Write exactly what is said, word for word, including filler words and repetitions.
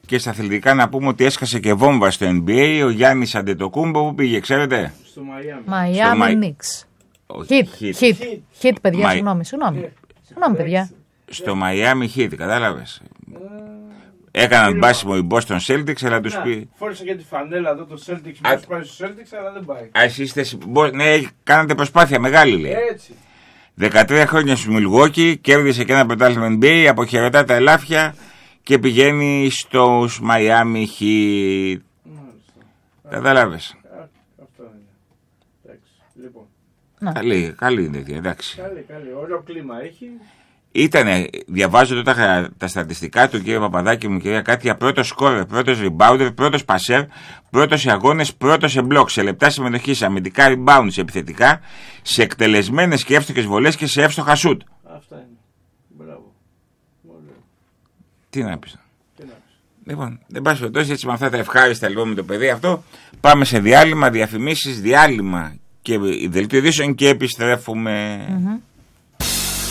Και στα αθλητικά να πούμε ότι έσκασε και βόμβα στο N B A ο Γιάννης Αντετοκούμπο. Που πήγε, ξέρετε? Στο Miami. Miami Knicks. Hit, hit, hit, παιδιά, συγγνώμη, συγγνώμη. Συγγνώμη, παιδιά. Στο Miami Heat, κατάλαβες. Έκαναν μπάσιμο οι Boston Celtics, αλλά τους πει. Φόρησα και τη φανέλα εδώ το Celtics, μόλις πάει στο Celtics, αλλά δεν πάει. Α, εσείς είστε. Ναι, κάνατε προσπάθεια μεγάλη, λέει. Έτσι. δεκατρία χρόνια στο Milwaukee, κέρδισε και ένα πρωτάθλημα N B A, αποχαιρετά τα ελάφια και πηγαίνει στους Miami Heat. Κατάλαβες. Αυτό είναι. Εντάξει, λοιπόν. Καλή, καλή είναι, εντάξει. Καλή, καλή. Ωραίο κλίμα έχει. Ήτανε, διαβάζω τώρα τα, τα στατιστικά του κύριε Παπαδάκη μου, κυρία Κάτια, πρώτος σκόρερ, πρώτος rebounder, πρώτος πασέρ, πρώτος σε αγώνες, πρώτος σε μπλοκ, σε λεπτά συμμετοχή, σε αμυντικά rebound, σε επιθετικά, σε εκτελεσμένες και εύστοχες βολές και σε εύστοχα σουτ. Αυτά είναι. Μπράβο. Τι να πεις. Λοιπόν, δεν πάση περιπτώσει, έτσι με αυτά τα ευχάριστα λοιπόν με το παιδί αυτό, πάμε σε διάλειμμα, διαφημίσεις, διάλειμμα και δελτίο ειδήσεων και επιστρέφουμε. Mm-hmm.